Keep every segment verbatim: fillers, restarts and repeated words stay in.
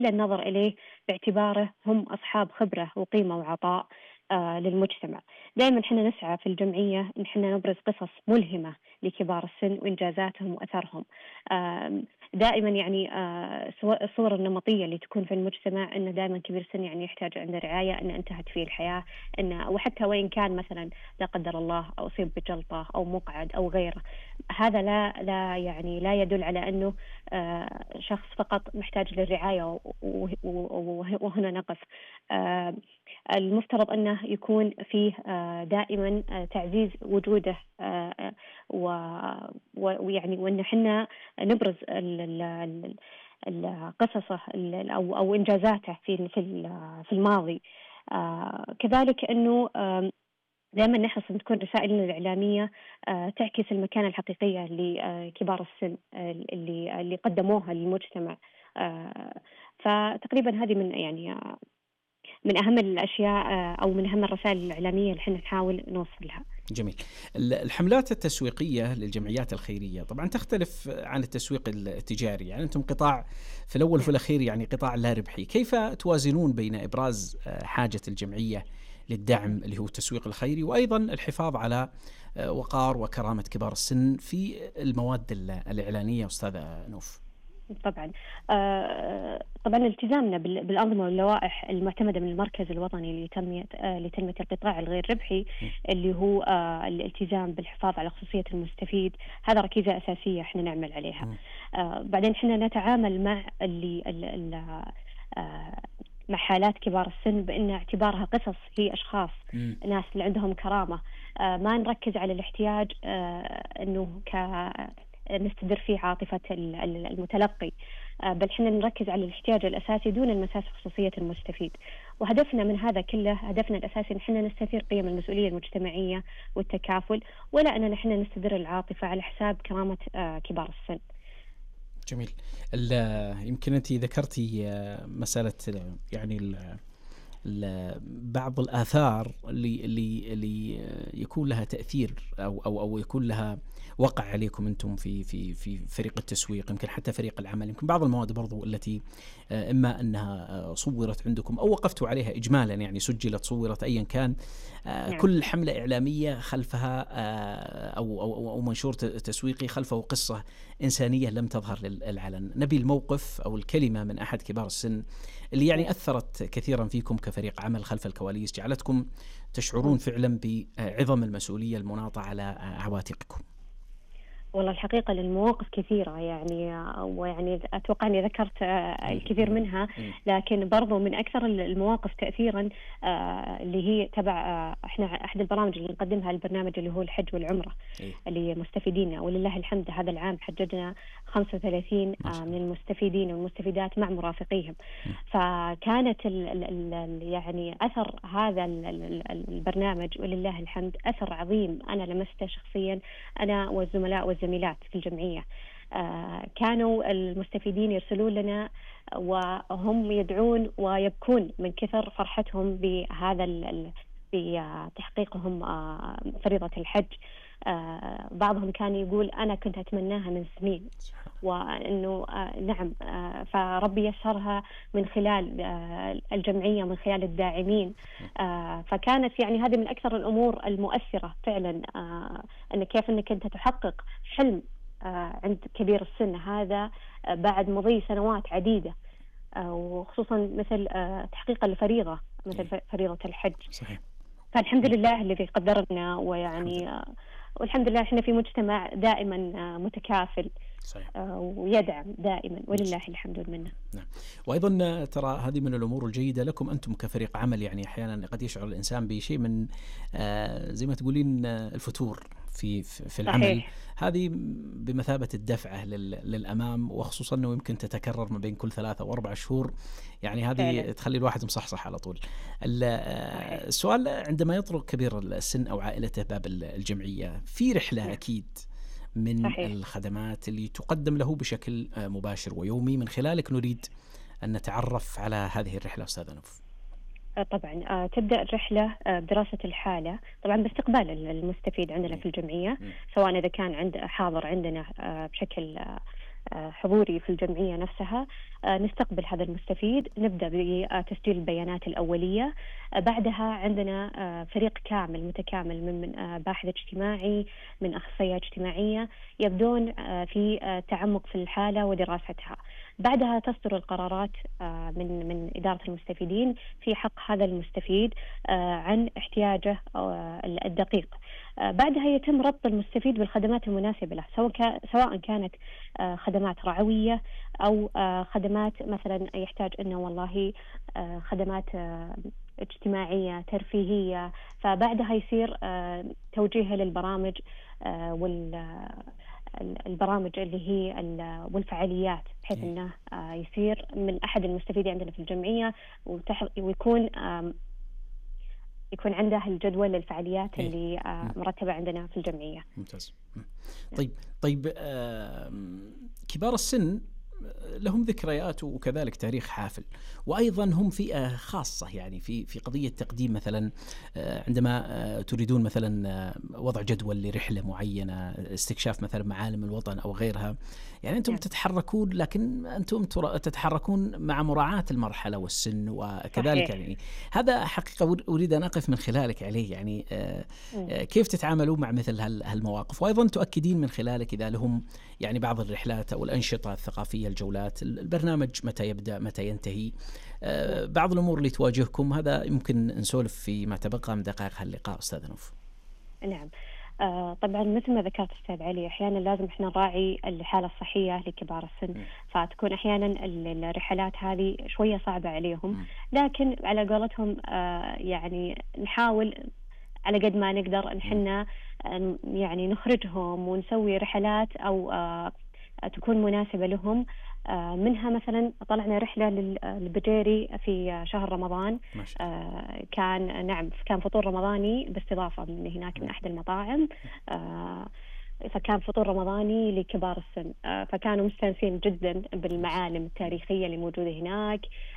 النظر إليه باعتباره هم أصحاب خبرة وقيمة وعطاء آه للمجتمع. دائما احنا نسعى في الجمعية ان احنا نبرز قصص ملهمة لكبار السن وإنجازاتهم وأثرهم. آه دائما يعني آه سواء الصور النمطية اللي تكون في المجتمع أن دائما كبير السن يعني يحتاج عند رعاية، أن انتهت فيه الحياة، أن وحتى وإن كان مثلا لا قدر الله أو أصيب بجلطة أو مقعد أو غيره، هذا لا لا يعني لا يدل على أنه آه شخص فقط محتاج للرعاية. وهنا نقف. آه المفترض أنه يكون فيه دائما تعزيز وجوده، ويعني وأن احنا نبرز قصصه أو أو إنجازاته في في الماضي. كذلك أنه دائما نحرص أن تكون رسائلنا الإعلامية تعكس المكانة الحقيقية لكبار السن اللي اللي قدموها للمجتمع. فتقريبا هذه من يعني من أهم الأشياء أو من أهم الرسائل الإعلامية اللي احنا نحاول نوصلها. جميل. الحملات التسويقية للجمعيات الخيرية طبعا تختلف عن التسويق التجاري، يعني أنتم قطاع في الأول وفي الأخير يعني قطاع لا ربحي، كيف توازنون بين إبراز حاجة الجمعية للدعم اللي هو التسويق الخيري وأيضا الحفاظ على وقار وكرامة كبار السن في المواد الإعلانية أستاذة نوف؟ طبعا آه طبعا التزامنا بالأنظمة واللوائح المعتمدة من المركز الوطني لتنمية آه لتنمية القطاع الغير ربحي، اللي هو آه الالتزام بالحفاظ على خصوصية المستفيد، هذا ركيزة أساسية احنا نعمل عليها. آه بعدين احنا نتعامل مع اللي ال ال آه مع حالات كبار السن بأن اعتبارها قصص، هي أشخاص م. ناس اللي عندهم كرامة. آه ما نركز على الاحتياج آه أنه ك نستدر فيه عاطفة المتلقي، بل حنا نركز على الاحتياج الأساسي دون المساس خصوصية المستفيد. وهدفنا من هذا كله، هدفنا الأساسي نحن نستثير قيم المسؤولية المجتمعية والتكافل، ولا أننا نحن نستدر العاطفة على حساب كرامة كبار السن. جميل. يمكن أنت ذكرتي مسألة يعني بعض الآثار اللي اللي اللي يكون لها تأثير أو أو أو يكون لها وقع عليكم أنتم في في في فريق التسويق، يمكن حتى فريق العمل، يمكن بعض المواد برضو التي إما أنها صورت عندكم أو وقفتوا عليها إجمالا، يعني سجلت صورت أيا كان. نعم. كل حملة إعلامية خلفها أو أو أو منشور تسويقي خلفه قصة إنسانية لم تظهر للعلن. نبي الموقف أو الكلمة من أحد كبار السن اللي يعني أثرت كثيرا فيكم كفريق عمل خلف الكواليس، جعلتكم تشعرون فعلا بعظم المسؤولية المناطة على عواتقكم. والله الحقيقة للمواقف كثيرة يعني، ويعني أتوقع أني ذكرت الكثير منها، لكن برضو من أكثر المواقف تأثيرا اللي هي تبع إحنا أحد البرامج اللي نقدمها، البرنامج اللي هو الحج والعمرة اللي مستفيدينا، ولله الحمد هذا العام حججنا خمسة وثلاثين من المستفيدين والمستفيدات مع مرافقيهم. فكانت ال ال يعني أثر هذا البرنامج ولله الحمد أثر عظيم أنا لمسته شخصيا، أنا والزملاء والزميلات في الجمعية. آه كانوا المستفيدين يرسلون لنا وهم يدعون ويبكون من كثر فرحتهم بهذا بتحقيقهم آه فريضة الحج. آه بعضهم كان يقول أنا كنت أتمناها من سنين، وأنه آه نعم آه فربي يسرها من خلال آه الجمعية، من خلال الداعمين. آه فكانت يعني هذه من أكثر الأمور المؤثرة فعلا، آه أن كيف أنك أنت تحقق حلم آه عند كبير السن هذا آه بعد مضي سنوات عديدة، آه وخصوصا مثل آه تحقيق الفريضة مثل فريضة الحج. صحيح. فالحمد لله الذي قدرنا، ويعني آه والحمد لله احنا في مجتمع دائما متكافل. صحيح. ويدعم دائما ولله الحمد والمنه. نعم. وايضا ترى هذه من الامور الجيده لكم انتم كفريق عمل، يعني احيانا قد يشعر الانسان بشيء من زي ما تقولين الفتور في في العمل. صحيح. هذه بمثابه الدفعه للامام، وخصوصا انه يمكن تتكرر ما بين كل ثلاثة او اربع شهور، يعني هذه فعلا تخلي الواحد مصحصح على طول. السؤال عندما يطرق كبير السن او عائلته باب الجمعيه في رحله اكيد من صحيح. الخدمات اللي تقدم له بشكل مباشر ويومي، من خلالك نريد أن نتعرف على هذه الرحلة أستاذة نوف. طبعا تبدأ الرحلة بدراسة الحالة، طبعا باستقبال المستفيد عندنا في الجمعية، سواء إذا كان عند حاضر عندنا بشكل حضوري في الجمعية نفسها. نستقبل هذا المستفيد، نبدأ بتسجيل البيانات الأولية. بعدها عندنا فريق كامل متكامل من باحث اجتماعي، من أخصائية اجتماعية، يبدون في تعمق في الحالة ودراستها. بعدها تصدر القرارات من من إدارة المستفيدين في حق هذا المستفيد عن احتياجه الدقيق. بعدها يتم ربط المستفيد بالخدمات المناسبة له، سواء كانت خدمات رعوية أو خدمات مثلا يحتاج أنه والله خدمات اجتماعية ترفيهية، فبعدها يصير توجيهه للبرامج والبرامج اللي هي والفعاليات، بحيث أنه يصير من أحد المستفيدين عندنا في الجمعية ويكون يكون عنده الجدول للفعاليات إيه. اللي مرتبة عندنا في الجمعية. ممتاز. طيب طيب كبار السن لهم ذكريات وكذلك تاريخ حافل، وأيضا هم فئة خاصة يعني في في قضية تقديم مثلا عندما تريدون مثلا وضع جدول لرحلة معينة، استكشاف مثلا معالم الوطن أو غيرها، يعني أنتم تتحركون، لكن أنتم تتحركون مع مراعاة المرحلة والسن وكذلك. صحيح. يعني هذا حقيقة أريد أن أقف من خلالك عليه، يعني كيف تتعاملوا مع مثل هالمواقف، وأيضا تؤكدين من خلالك إذا لهم يعني بعض الرحلات أو الأنشطة الثقافية، الجولات، البرنامج متى يبدأ متى ينتهي، بعض الأمور اللي تواجهكم. هذا يمكن نسولف فيما تبقى من دقائق هاللقاء أستاذ نوف. نعم. آه طبعا مثل ما ذكرت أستاذ علي، أحيانا لازم إحنا نراعي الحالة الصحية لكبار السن، م. فتكون أحيانا الرحلات هذه شوية صعبة عليهم، م. لكن على قولتهم آه يعني نحاول على قد ما نقدر إن حنا يعني نخرجهم ونسوي رحلات أو آه تكون مناسبة لهم. آه منها مثلا طلعنا رحلة للبجيري في شهر رمضان، آه كان نعم كان فطور رمضاني باستضافة من هناك من أحد المطاعم، آه فكان فطور رمضاني لكبار السن، آه فكانوا مستانسين جدا بالمعالم التاريخية اللي موجودة هناك،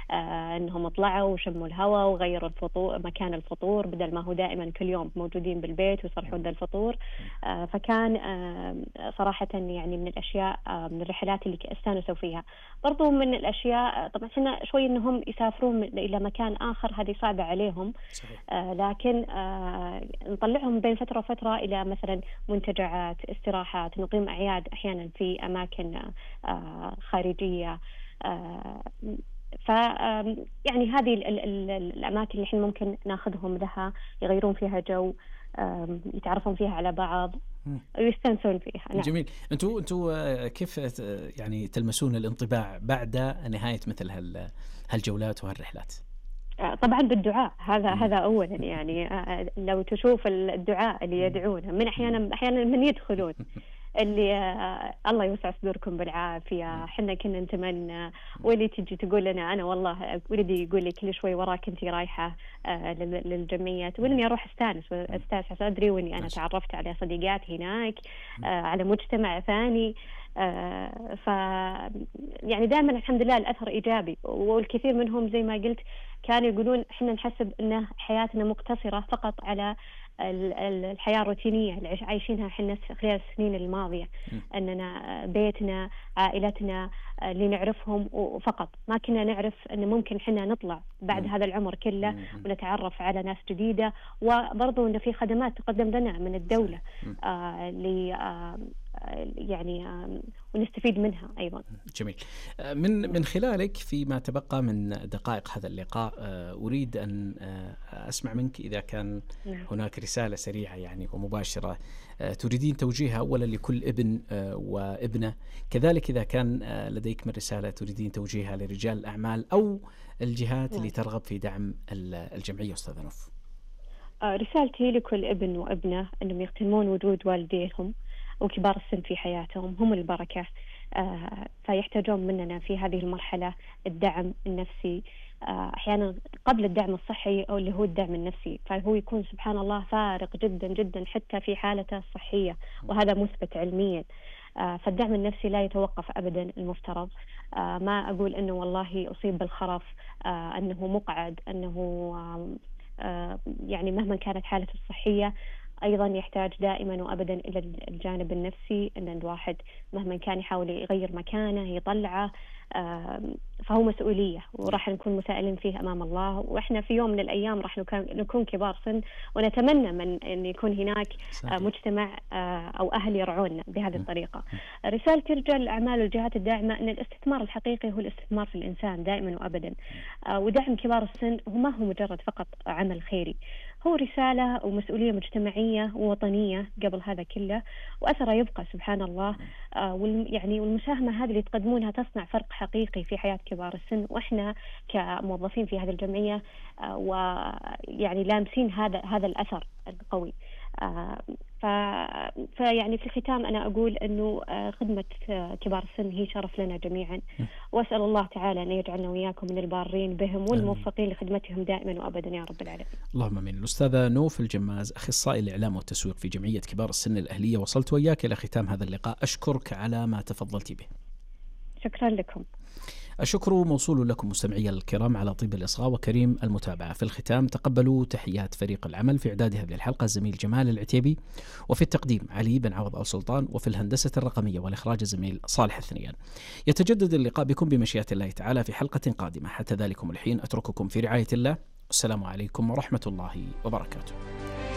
آه انهم طلعوا وشموا الهواء وغيروا الفطور مكان الفطور، بدل ما هو دائما كل يوم موجودين بالبيت ويصلحون ذا الفطور. آه فكان آه صراحة يعني من الاشياء آه من الرحلات اللي استانسوا فيها. برضو من الاشياء طبعا احنا شوي انهم يسافرون الى مكان اخر، هذه صعبة عليهم. آه لكن آه نطلعهم بين فترة وفترة الى مثلا منتجعات، استراحات، نقيم أعياد أحيانا في أماكن آه خارجية. آه ف يعني هذه ال ال الأماكن اللي احنا ممكن ناخذهم لها، يغيرون فيها جو، يتعرفون فيها على بعض ويستنسون فيها. نعم. جميل. أنتوا أنتوا كيف يعني تلمسون الانطباع بعد نهاية مثل هالجولات وهالرحلات؟ طبعا بالدعاء، هذا هذا أولا. يعني لو تشوف الدعاء اللي يدعونه من أحيانا أحيانا من يدخلون اللي آه الله يوسع صدوركم بالعافية، حنا كنا نتمنى، واللي تجي تقول لنا أنا والله ولدي يقول لي كل شوي وراك أنتي رايحة آه للجمعية، تقول إني أروح أستانس وأستانس أدري وإني أنا تعرفت على صديقات هناك، آه على مجتمع ثاني. آه ف يعني دائما الحمد لله الأثر إيجابي، والكثير منهم زي ما قلت كانوا يقولون إحنا نحسب إن حياتنا مقتصرة فقط على الحياة الروتينية اللي عايشينها احنا خلال السنين الماضية، أننا بيتنا عائلتنا اللي نعرفهم وفقط، ما كنا نعرف أن ممكن احنا نطلع بعد هذا العمر كله ونتعرف على ناس جديدة، وبرضو أن في خدمات تقدم لنا من الدولة آه ل آه يعني آه ونستفيد منها أيضا. جميل. من من خلالك فيما تبقى من دقائق هذا اللقاء أريد أن أسمع منك إذا كان هناك رسالة سريعة يعني ومباشرة تريدين توجيهها أولا لكل ابن وابنة، كذلك إذا كان لديك من رسالة تريدين توجيهها لرجال الأعمال أو الجهات اللي ترغب في دعم الجمعية. أستاذ نوف. رسالتي لكل ابن وابنة أنهم يغتنمون وجود والديهم وكبار السن في حياتهم، هم البركة، آه فيحتاجون مننا في هذه المرحلة الدعم النفسي، آه أحيانا قبل الدعم الصحي أو اللي هو الدعم النفسي، فهو يكون سبحان الله فارق جدا جدا حتى في حالته الصحية، وهذا مثبت علميا. آه فالدعم النفسي لا يتوقف أبدا، المفترض آه ما أقول أنه والله أصيب بالخرف، آه أنه مقعد، أنه آه يعني مهما كانت حالته الصحية أيضا يحتاج دائما وأبدا إلى الجانب النفسي، أن الواحد مهما كان يحاول يغير مكانه يطلعه، فهو مسؤولية وراح نكون مسائلين فيه أمام الله. وإحنا في يوم من الأيام راح نكون كبار سن، ونتمنى من أن يكون هناك صحيح. مجتمع أو أهل يرعوننا بهذه الطريقة. رسالة رجال الأعمال والجهات الداعمة أن الاستثمار الحقيقي هو الاستثمار في الإنسان دائما وأبدا، ودعم كبار السن هو ما هو مجرد فقط عمل خيري، هو رسالة ومسؤولية مجتمعية ووطنية قبل هذا كله، وأثره يبقى سبحان الله. يعني والمساهمة هذه اللي تقدمونها تصنع فرق حقيقي في حياة كبار السن، وإحنا كموظفين في هذه الجمعية ويعني لامسين هذا هذا الأثر القوي. فيعني في الختام أنا أقول أنه خدمة كبار السن هي شرف لنا جميعا، وأسأل الله تعالى أن يجعلنا وإياكم من البارين بهم والموفقين لخدمتهم دائما وأبدا يا رب العالمين. اللهم آمين. الأستاذة نوف الجماز، أخصائي الإعلام والتسويق في جمعية كبار السن الأهلية، وصلت وإياك إلى ختام هذا اللقاء، أشكرك على ما تفضلت به. شكرا لكم. الشكر موصول لكم مستمعي الكرام على طيب الإصغاء وكريم المتابعة. في الختام تقبلوا تحيات فريق العمل في إعداد هذه الحلقة الزميل جمال العتيبي، وفي التقديم علي بن عوض آل سلطان، وفي الهندسة الرقمية والإخراج الزميل صالح الثنيان. يتجدد اللقاء بكم بمشيئة الله تعالى في حلقة قادمة. حتى ذلكم الحين أترككم في رعاية الله. السلام عليكم ورحمة الله وبركاته.